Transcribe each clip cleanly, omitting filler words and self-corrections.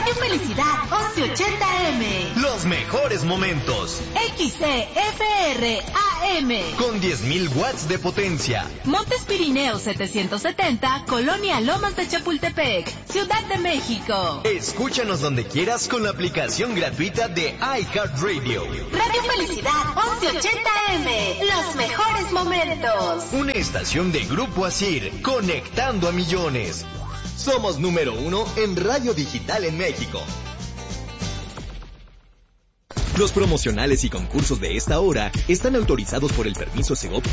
Radio Felicidad 1180M. Los mejores momentos. XCFR AM. Con 10.000 watts de potencia. Montes Pirineos 770, Colonia Lomas de Chapultepec, Ciudad de México. Escúchanos donde quieras con la aplicación gratuita de iHeartRadio. Radio Felicidad 1180M. Los mejores momentos. Una estación de Grupo Asir, conectando a millones. Somos número 1 en radio digital en México. Los promocionales y concursos de esta hora están autorizados por el permiso Segov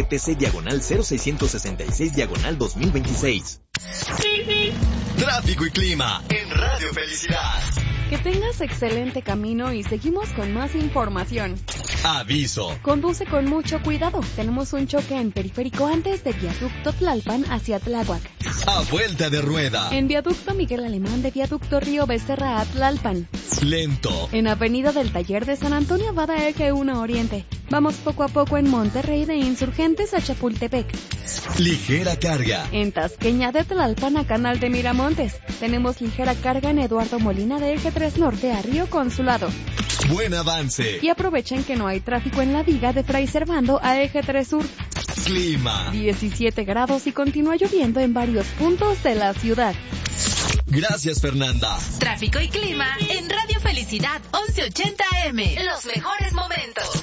DGRTC/0666/2026. Tráfico y clima en Radio Felicidad. Que tengas excelente camino y seguimos con más información. Aviso. Conduce con mucho cuidado. Tenemos un choque en periférico antes de Viaducto Tlalpan hacia Tláhuac. A vuelta de rueda. En Viaducto Miguel Alemán de Viaducto Río Becerra a Tlalpan. Lento. En Avenida del Taller de San Antonio Abada Eje 1 Oriente. Vamos poco a poco en Monterrey de Insurgentes a Chapultepec. Ligera carga. En Tasqueña de Tlalpan a Canal de Miramontes. Tenemos ligera carga en Eduardo Molina de Eje 3 Norte a Río Consulado. Buen avance. Y aprovechen que no hay tráfico en la viga de Fray Servando a Eje 3 Sur. Clima. 17 grados y continúa lloviendo en varios puntos de la ciudad. Gracias, Fernanda. Tráfico y clima en Radio Felicidad 1180M. Los mejores momentos.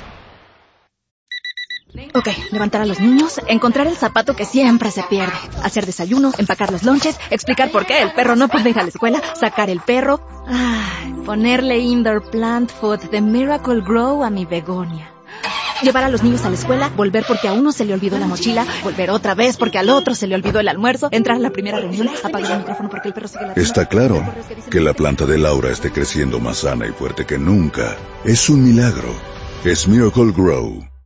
Ok, levantar a los niños, encontrar el zapato que siempre se pierde, hacer desayuno, empacar los lonches, explicar por qué el perro no puede ir a la escuela, sacar el perro, ponerle indoor plant food de Miracle Grow a mi begonia. Llevar a los niños a la escuela, volver porque a uno se le olvidó la mochila, volver otra vez porque al otro se le olvidó el almuerzo, entrar a la primera reunión, apagar el micrófono porque el perro sigue ladrando. Está claro que la planta de Laura esté creciendo más sana y fuerte que nunca. Es un milagro. Es Miracle Grow.